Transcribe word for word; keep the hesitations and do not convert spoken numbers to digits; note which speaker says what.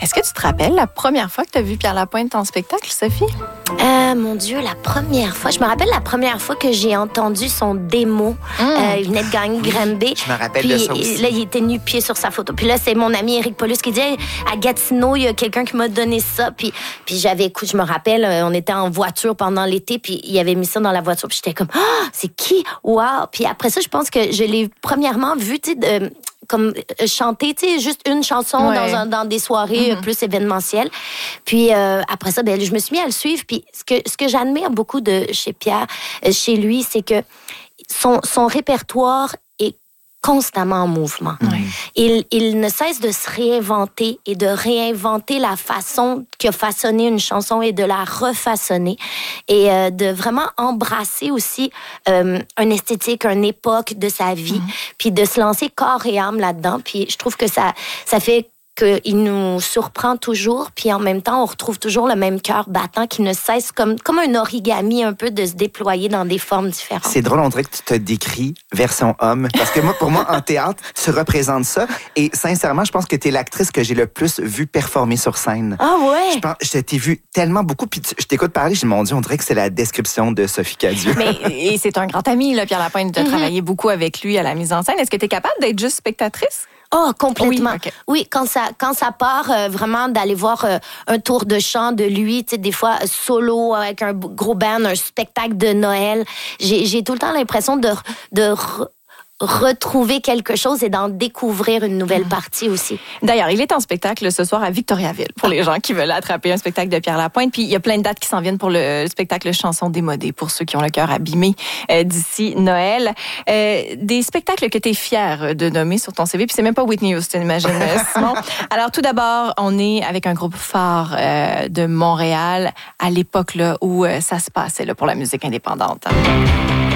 Speaker 1: Est-ce que tu te rappelles la première fois que tu as vu Pierre Lapointe en spectacle, Sophie?
Speaker 2: Euh, mon Dieu, la première fois. Je me rappelle la première fois que j'ai entendu son démo. Mm. Euh, il venait de gagner Granby.
Speaker 3: Je me rappelle
Speaker 2: puis,
Speaker 3: de ça aussi.
Speaker 2: Là, il était nu-pied sur sa photo. Puis là, c'est mon ami Éric Paulus qui dit hey, à Gatineau, il y a quelqu'un qui m'a donné ça. Puis, puis j'avais, écoute, je me rappelle, on était en voiture pendant l'été, puis il avait mis ça dans la voiture. Puis j'étais comme, ah, oh, c'est qui? Wow! Puis après ça, je pense que je l'ai premièrement vu, tu sais, de comme chanter, tu sais, juste une chanson ouais. dans, un, dans des soirées mm-hmm. plus événementielles. Puis euh, après ça, ben, je me suis mis à le suivre. Puis ce que, ce que j'admire beaucoup de chez Pierre, euh, chez lui, c'est que son, son répertoire est constamment en mouvement. Mm-hmm. Il, il ne cesse de se réinventer et de réinventer la façon qu'il a façonné une chanson et de la refaçonner et euh, de vraiment embrasser aussi euh, une esthétique, une époque de sa vie, mm-hmm. puis de se lancer corps et âme là-dedans. Puis je trouve que ça, ça fait qu'il nous surprend toujours, puis en même temps, on retrouve toujours le même cœur battant qui ne cesse, comme, comme un origami un peu, de se déployer dans des formes différentes.
Speaker 3: C'est drôle, on dirait que tu te décris version homme, parce que moi, pour moi, en théâtre, tu représentes ça, et sincèrement, je pense que tu es l'actrice que j'ai le plus vue performer sur scène.
Speaker 2: Ah ouais?
Speaker 3: Je, pense, je t'ai vue tellement beaucoup, puis tu, je t'écoute parler, je dis, mon Dieu, on dirait que c'est la description de Sophie Cadieux.
Speaker 1: Mais et c'est un grand ami, là, Pierre Lapointe, de mm-hmm. travailler beaucoup avec lui à la mise en scène. Est-ce que tu es capable d'être juste spectatrice?
Speaker 2: Oh, complètement.
Speaker 1: Oui, okay.
Speaker 2: oui quand ça quand ça part euh, vraiment d'aller voir euh, un tour de chant de lui, tu sais, des fois solo avec un gros band, un spectacle de Noël, j'ai j'ai tout le temps l'impression de de re- retrouver quelque chose et d'en découvrir une nouvelle partie aussi.
Speaker 1: D'ailleurs, il est en spectacle ce soir à Victoriaville pour les gens qui veulent attraper un spectacle de Pierre Lapointe. Puis il y a plein de dates qui s'en viennent pour le spectacle Chansons démodées pour ceux qui ont le cœur abîmé euh, d'ici Noël. Euh, des spectacles que tu es fière de nommer sur ton C V. Puis c'est même pas Whitney Houston, imagine, Simon. Alors tout d'abord, on est avec un groupe phare euh, de Montréal à l'époque là où euh, ça se passait là, pour la musique indépendante.